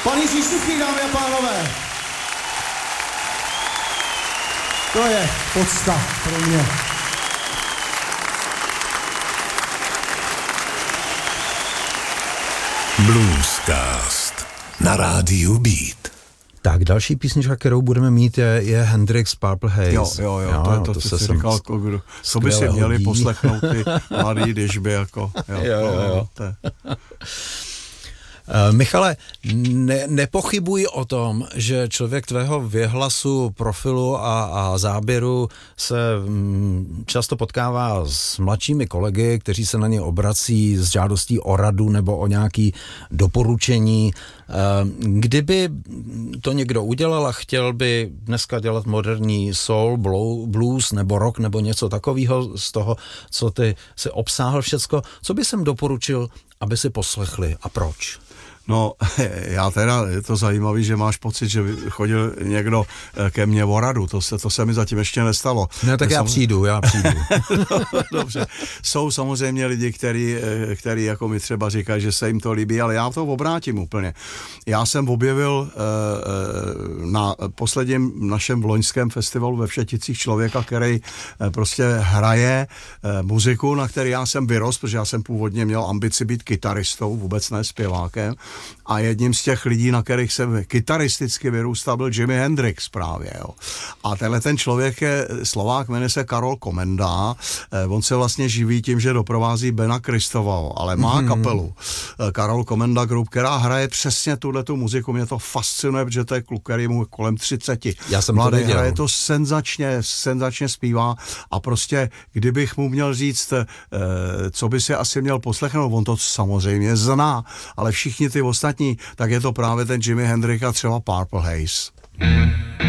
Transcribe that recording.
Pan Jiří Suchý, dámy a pánové. To je podsta pro mě. Bluescast na rádiu Beat. Tak další písnička, kterou budeme mít, je Hendrix Purple Haze. Jo, to co jsi říkal, co by si měli poslechnout ty mladý, když by jako... Jo. Michale, nepochybuj o tom, že člověk tvého věhlasu, profilu a záběru se často potkává s mladšími kolegy, kteří se na ně obrací s žádostí o radu nebo o nějaké doporučení. Kdyby to někdo udělal a chtěl by dneska dělat moderní soul, blues nebo rock nebo něco takového z toho, co ty si obsáhl všecko, co by jsem doporučil, aby si poslechli a proč? No, já teda, je to zajímavý, že máš pocit, že chodil někdo ke mně o radu, to se mi zatím ještě nestalo. No tak já přijdu. Dobře, jsou samozřejmě lidi, který jako mi třeba říkají, že se jim to líbí, ale já to obrátím úplně. Já jsem objevil na posledním našem loňském festivalu ve Všeticích člověka, který prostě hraje muziku, na který já jsem vyrost, protože já jsem původně měl ambici být kytaristou, vůbec ne zpěvákem. A jedním z těch lidí, na kterých jsem kytaristicky vyrůstal, byl Jimi Hendrix právě. Jo. A tenhle ten člověk je Slovák, jmenuje se Karol Komenda. On se vlastně živí tím, že doprovází Bena Christového, ale má kapelu Karol Komenda Group, která hraje přesně tuhletu muziku. Mě to fascinuje, protože to je kluk, který mu kolem 30. Já jsem mladý, to viděl. hraje to senzačně zpívá a prostě, kdybych mu měl říct, co by si asi měl poslechnout, on to samozřejmě zná, ale všichni ty ostatní, tak je to právě ten Jimi Hendrix a třeba Purple Haze.